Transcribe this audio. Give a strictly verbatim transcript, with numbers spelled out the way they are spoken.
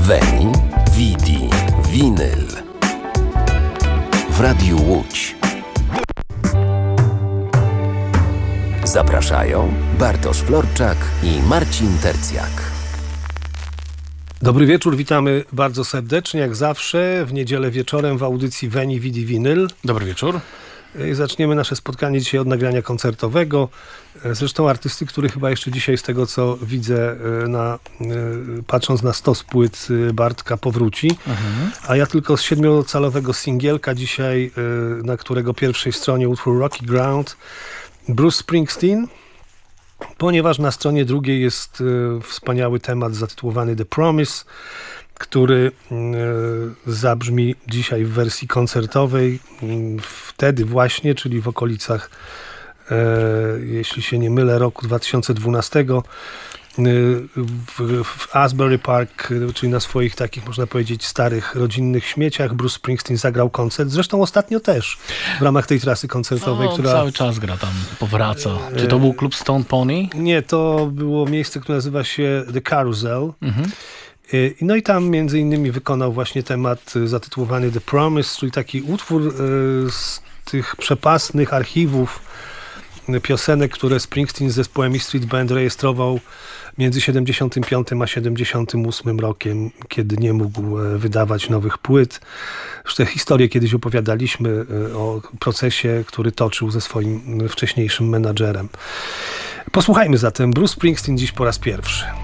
Veni, Vidi, Vinyl. W Radiu Łódź. Zapraszają Bartosz Florczak i Marcin Tercjak. Dobry wieczór, witamy bardzo serdecznie, jak zawsze, w niedzielę wieczorem w audycji Veni, Vidi, Vinyl. Dobry wieczór. Zaczniemy nasze spotkanie dzisiaj od nagrania koncertowego. Zresztą artysty, który chyba jeszcze dzisiaj, z tego co widzę, na, patrząc na stos płyt Bartka, powróci. Mhm. A ja tylko z siedmiocalowego singielka dzisiaj, na którego pierwszej stronie utwór Rocky Ground, Bruce Springsteen, ponieważ na stronie drugiej jest e, wspaniały temat zatytułowany The Promise, który e, zabrzmi dzisiaj w wersji koncertowej, e, wtedy właśnie, czyli w okolicach, e, jeśli się nie mylę, roku dwa tysiące dwunastego, W, w Asbury Park, czyli na swoich takich, można powiedzieć, starych, rodzinnych śmieciach, Bruce Springsteen zagrał koncert. Zresztą ostatnio też w ramach tej trasy koncertowej, no, która... cały czas gra tam, powraca. Czy to był klub Stone Pony? Nie, to było miejsce, które nazywa się The Carousel. Mhm. No i tam między innymi wykonał właśnie temat zatytułowany The Promise, czyli taki utwór z tych przepastnych archiwów piosenek, które Springsteen z zespołem E Street Band rejestrował między siedemdziesiątym piątym a siedemdziesiątym ósmym rokiem, kiedy nie mógł wydawać nowych płyt. Już tę historię kiedyś opowiadaliśmy o procesie, który toczył ze swoim wcześniejszym menadżerem. Posłuchajmy zatem Bruce Springsteen dziś po raz pierwszy.